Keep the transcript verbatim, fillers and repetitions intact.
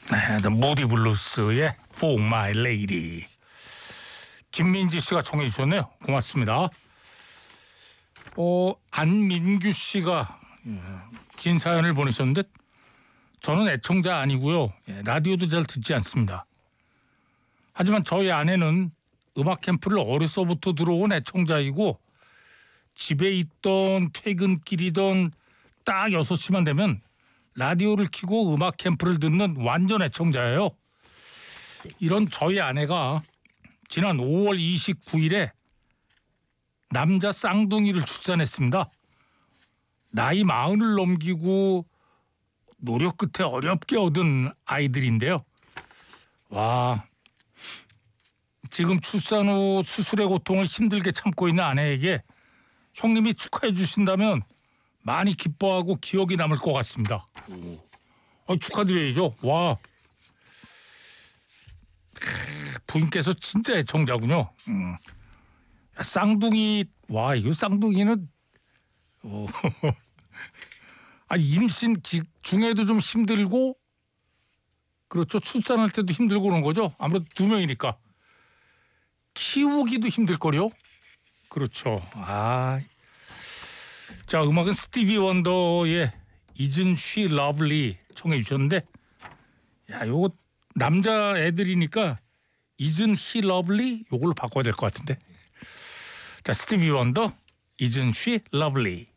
네, The Moody Blues의 For My Lady. 김민지 씨가 청해 주셨네요. 고맙습니다. 어, 안민규 씨가 긴 사연을 보내셨는데 저는 애청자 아니고요. 라디오도 잘 듣지 않습니다. 하지만 저희 아내는 음악 캠프를 어려서부터 들어온 애청자이고 집에 있던 퇴근길이던 딱 여섯 시만 되면 라디오를 켜고 음악 캠프를 듣는 완전 애청자예요. 이런 저희 아내가 지난 오월 이십구일에 남자 쌍둥이를 출산했습니다. 나이 마흔을 넘기고 노력 끝에 어렵게 얻은 아이들인데요. 와, 지금 출산 후 수술의 고통을 힘들게 참고 있는 아내에게 형님이 축하해 주신다면 많이 기뻐하고 기억이 남을 것 같습니다. 어, 축하드려야죠. 와, 부인께서 진짜 애청자군요. 음. 쌍둥이, 와, 이거 쌍둥이는 어. 아, 임신 기, 중에도 좀 힘들고 그렇죠. 출산할 때도 힘들고 그런 거죠. 아무래도 두 명이니까 키우기도 힘들 거요. 그렇죠. 아, 자, 음악은 스티비 원더의 Isn't She Lovely 청해 주셨는데, 야, 요거 남자 애들이니까 Isn't He Lovely 요걸로 바꿔야 될 것 같은데. 자, 스티비 원더 Isn't She Lovely.